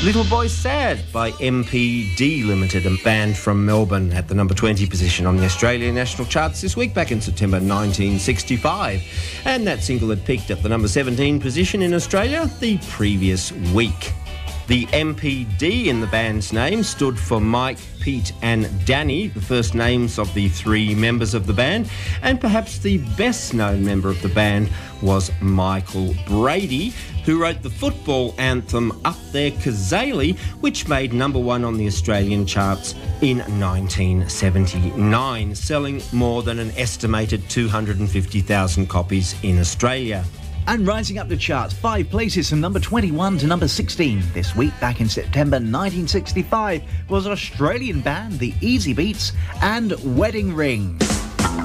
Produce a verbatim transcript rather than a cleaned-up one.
Little Boy Sad by M P D Limited, a band from Melbourne, at the number twenty position on the Australian national charts this week, back in September nineteen sixty-five. And that single had peaked at the number seventeen position in Australia the previous week. The M P D in the band's name stood for Mike, Pete and Danny, the first names of the three members of the band, and perhaps the best known member of the band was Michael Brady, who wrote the football anthem Up There Kazali, which made number one on the Australian charts in nineteen seventy-nine, selling more than an estimated two hundred fifty thousand copies in Australia. And rising up the charts, five places from number twenty-one to number sixteen this week, back in September nineteen sixty-five, was Australian band The Easy Beats and Wedding Rings.